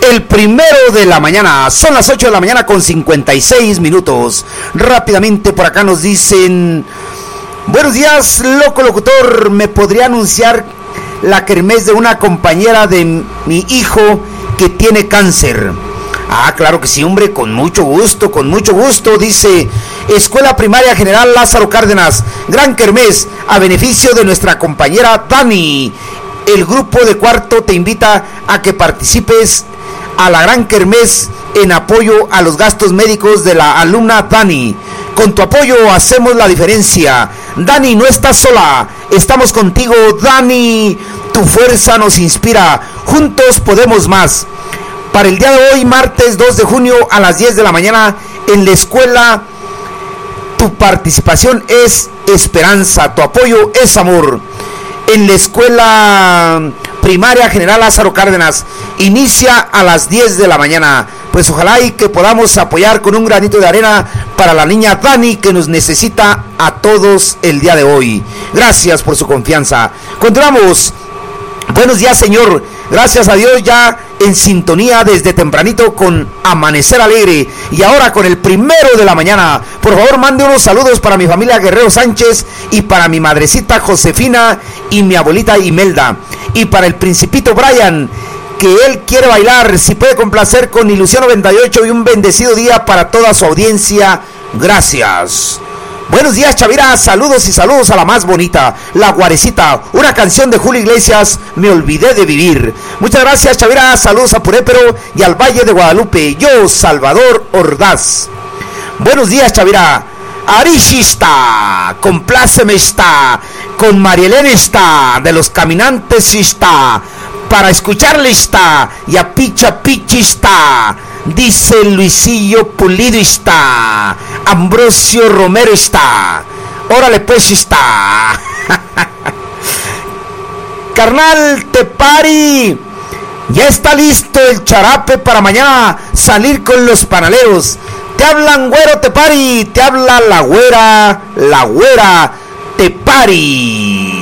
el 1 de la mañana. Son las 8 de la mañana con 56 minutos. Rápidamente por acá nos dicen: buenos días, loco locutor. ¿Me podría anunciar la kermés de una compañera de mi hijo que tiene cáncer? Ah, claro que sí, hombre, con mucho gusto, dice: Escuela Primaria General Lázaro Cárdenas, gran kermés a beneficio de nuestra compañera Dani. El grupo de cuarto te invita a que participes a la gran kermés en apoyo a los gastos médicos de la alumna Dani. Con tu apoyo hacemos la diferencia. Dani, no estás sola, estamos contigo, Dani. Tu fuerza nos inspira, juntos podemos más. Para el día de hoy, martes 2 de junio a las 10 de la mañana, en la escuela, tu participación es esperanza, tu apoyo es amor. En la escuela primaria General Lázaro Cárdenas, inicia a las 10 de la mañana. Pues ojalá y que podamos apoyar con un granito de arena para la niña Dani, que nos necesita a todos el día de hoy. Gracias por su confianza. Continuamos. Buenos días, señor. Gracias a Dios, ya en sintonía desde tempranito con Amanecer Alegre. Y ahora con el 1 de la mañana. Por favor, mande unos saludos para mi familia Guerrero Sánchez y para mi madrecita Josefina y mi abuelita Imelda. Y para el principito Brian, que él quiere bailar. Si puede complacer con Ilusión 98 y un bendecido día para toda su audiencia. Gracias. Buenos días, Chavira, saludos y saludos a la más bonita, La Guarecita, una canción de Julio Iglesias, Me olvidé de vivir. Muchas gracias, Chavira, saludos a Purépero y al Valle de Guadalupe. Yo, Salvador Ordaz. Buenos días, Chavira. Arishista, compláceme está, con Marielena está, de los caminantes está, para escucharle está, y a Picha Pichista. Dice Luisillo Pulido está, Ambrosio Romero está, órale pues está. Carnal Tepari, ya está listo el charape para mañana salir con los panaleros. Te hablan, güero Tepari, te habla la güera Tepari.